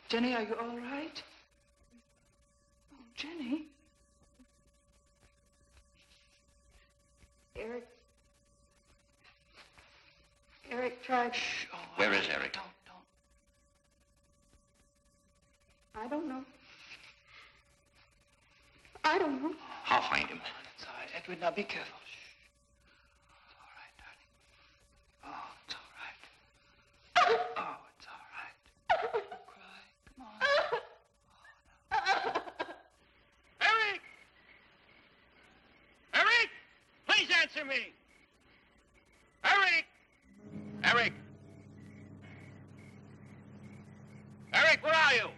Jenny, are you all right? Oh, Jenny. Eric tried... Shh. Oh, where is Eric? Don't. I don't know. I'll find him. It's all right. Edward, now be careful. Shh. It's all right, darling. Oh, it's all right. Oh, it's all right. Don't cry. Come on. Eric! Eric! Please answer me! Eric! Eric! Eric, where are you?